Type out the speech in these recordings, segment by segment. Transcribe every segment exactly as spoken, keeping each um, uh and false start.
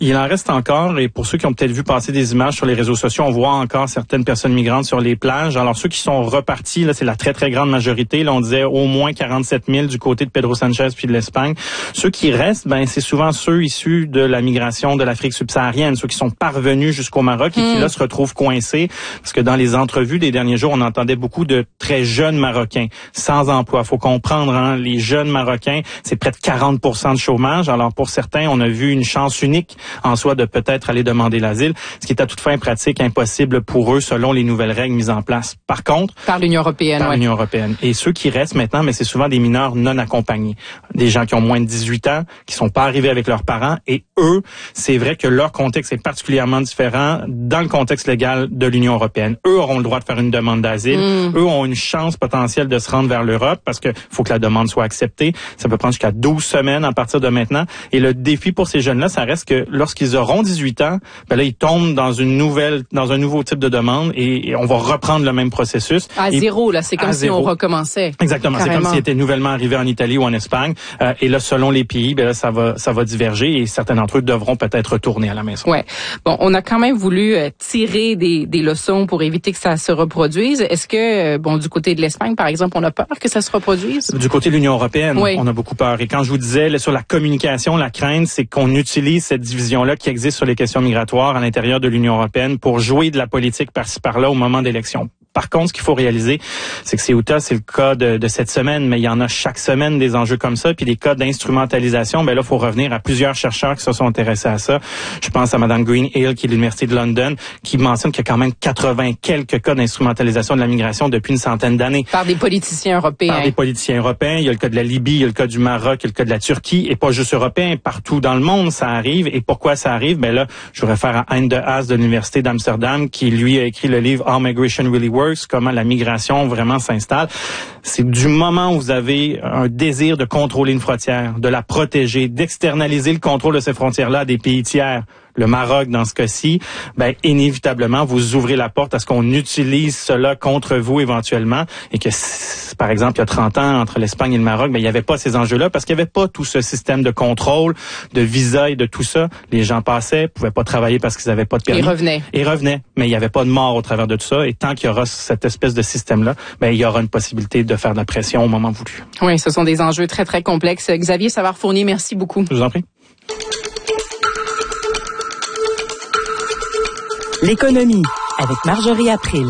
Il en reste encore, et pour ceux qui ont peut-être vu passer des images sur les réseaux sociaux, on voit encore certaines personnes migrantes sur les plages. Alors ceux qui sont repartis, là, c'est la très très grande majorité. Là, on disait au moins quarante-sept mille du côté de Pedro Sanchez puis de l'Espagne. Ceux qui restent, ben c'est souvent ceux issus de la migration de l'Afrique subsaharienne, ceux qui sont parvenus jusqu'au Maroc et mmh. qui là se retrouvent coincés, parce que dans les entrevues des derniers jours, on entendait beaucoup de très jeunes Marocains sans emploi. Faut comprendre, hein, les jeunes Marocains, c'est près de quarante pour cent de chômage. Alors pour certains, on a vu une chance unique en soi de peut-être aller demander l'asile, ce qui est à toute fin pratique impossible pour eux selon les nouvelles règles mises en place. Par contre, par l'Union européenne, par ouais. l'Union européenne. Et ceux qui restent maintenant, mais c'est souvent des mineurs non accompagnés, des gens qui ont moins de dix-huit ans, qui sont pas arrivés avec leurs parents, et eux, c'est vrai que leur contexte est particulièrement différent dans le contexte légal de l'Union européenne. Eux auront le droit de faire une demande d'asile. Mmh. Eux ont une chance potentielle de se rendre vers l'Europe parce que faut que la demande soit acceptée. Ça peut prendre jusqu'à douze semaines à partir de maintenant. Et le défi pour ces jeunes-là, ça reste que lorsqu'ils auront dix-huit ans, ben là, ils tombent dans une nouvelle, dans un nouveau type de demande et, et on va reprendre le même processus. À et, zéro, là, c'est comme si zéro. on recommençait. Exactement. Carrément. C'est comme s'ils étaient nouvellement arrivés en Italie ou en Espagne. Euh, et là, selon les pays, ben là, ça va, ça va diverger et certains d'entre eux devront peut-être retourner à la maison. Ouais. Bon, on a quand même voulu euh, tirer des, des leçons pour éviter que ça se reproduise. Est-ce que, euh, bon, du côté de l'Espagne, par exemple, on a peur que ça se reproduise? Du côté de l'Union européenne, oui. on a beaucoup peur. Et quand je vous disais, là, sur la communication, la crainte, c'est qu'on utilise cette division-là qui existe sur les questions migratoires à l'intérieur de l'Union européenne pour jouer de la politique par-ci par-là au moment d'élections. Par contre, ce qu'il faut réaliser, c'est que Ceuta, c'est le cas de, de cette semaine, mais il y en a chaque semaine des enjeux comme ça, puis des cas d'instrumentalisation. Ben là, il faut revenir à plusieurs chercheurs qui se sont intéressés à ça. Je pense à Mme Greenhill, qui est de l'Université de London, qui mentionne qu'il y a quand même quatre-vingts quelques cas d'instrumentalisation de la migration depuis une centaine d'années. Par des politiciens européens. Par des politiciens européens. Il y a le cas de la Libye, il y a le cas du Maroc, il y a le cas de la Turquie, et pas juste européen. Partout dans le monde, ça arrive. Et pourquoi ça arrive? Ben là, je vous réfère à Hein de Haas de l'Université d'Amsterdam, qui lui a écrit le livre How Migration Really Works, comment la migration vraiment s'installe. C'est du moment où vous avez un désir de contrôler une frontière, de la protéger, d'externaliser le contrôle de ces frontières-là à des pays tiers, le Maroc dans ce cas-ci, ben inévitablement vous ouvrez la porte à ce qu'on utilise cela contre vous éventuellement et que par exemple il y a trente ans entre l'Espagne et le Maroc, ben il n'y avait pas ces enjeux-là parce qu'il n'y avait pas tout ce système de contrôle, de visa et de tout ça. Les gens passaient, pouvaient pas travailler parce qu'ils n'avaient pas de permis. Et revenaient. Et revenaient, mais il n'y avait pas de mort au travers de tout ça et tant qu'il y aura cette espèce de système-là, ben il y aura une possibilité de faire de la pression au moment voulu. Oui, ce sont des enjeux très très complexes. Xavier Savard-Fournier, merci beaucoup. Je vous en prie. L'économie avec Marjorie April.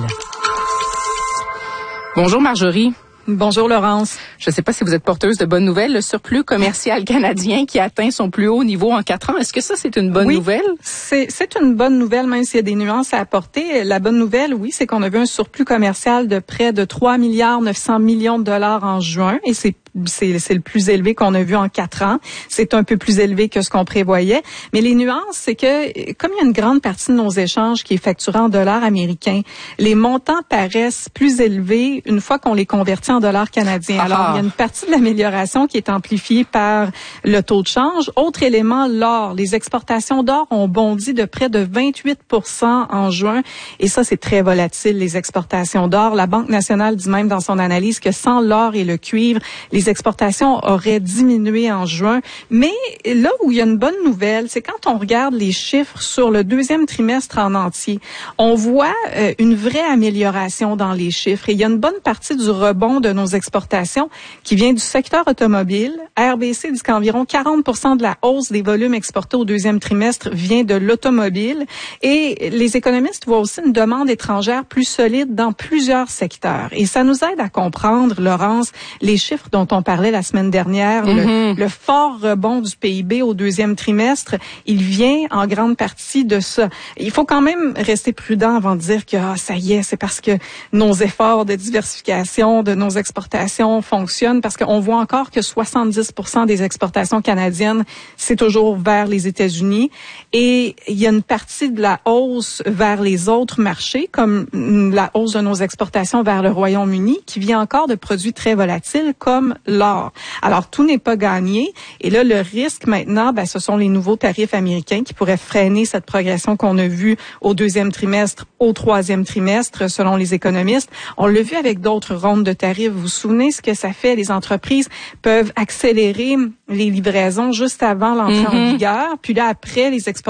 Bonjour Marjorie. Bonjour Laurence. Je ne sais pas si vous êtes porteuse de bonnes nouvelles. Le surplus commercial canadien qui atteint son plus haut niveau en quatre ans. Est-ce que ça, c'est une bonne oui, nouvelle? C'est, c'est une bonne nouvelle, même s'il y a des nuances à apporter. La bonne nouvelle, oui, c'est qu'on a vu un surplus commercial de près de trois milliards neuf cents millions de dollars en juin. Et c'est C'est, c'est le plus élevé qu'on a vu en quatre ans. C'est un peu plus élevé que ce qu'on prévoyait. Mais les nuances, c'est que comme il y a une grande partie de nos échanges qui est facturée en dollars américains, les montants paraissent plus élevés une fois qu'on les convertit en dollars canadiens. Ah. Alors, il y a une partie de l'amélioration qui est amplifiée par le taux de change. Autre élément, l'or. Les exportations d'or ont bondi de près de vingt-huit pour cent en juin. Et ça, c'est très volatile, les exportations d'or. La Banque nationale dit même dans son analyse que sans l'or et le cuivre, les Les exportations auraient diminué en juin. Mais là où il y a une bonne nouvelle, c'est quand on regarde les chiffres sur le deuxième trimestre en entier, on voit euh, une vraie amélioration dans les chiffres. Et il y a une bonne partie du rebond de nos exportations qui vient du secteur automobile. R B C dit qu'environ quarante pour cent de la hausse des volumes exportés au deuxième trimestre vient de l'automobile. Et les économistes voient aussi une demande étrangère plus solide dans plusieurs secteurs. Et ça nous aide à comprendre, Laurence, les chiffres dont on parlait la semaine dernière, mm-hmm. le, le fort rebond du P I B au deuxième trimestre, il vient en grande partie de ça. Il faut quand même rester prudent avant de dire que ah, ça y est, c'est parce que nos efforts de diversification de nos exportations fonctionnent, parce qu'on voit encore que soixante-dix pour cent des exportations canadiennes, c'est toujours vers les États-Unis. Et il y a une partie de la hausse vers les autres marchés, comme la hausse de nos exportations vers le Royaume-Uni, qui vient encore de produits très volatiles, comme l'or. Alors, tout n'est pas gagné. Et là, le risque maintenant, ben, ce sont les nouveaux tarifs américains qui pourraient freiner cette progression qu'on a vue au deuxième trimestre, au troisième trimestre, selon les économistes. On l'a vu avec d'autres rondes de tarifs. Vous vous souvenez ce que ça fait? Les entreprises peuvent accélérer les livraisons juste avant l'entrée mm-hmm. en vigueur. Puis là, après, les exportations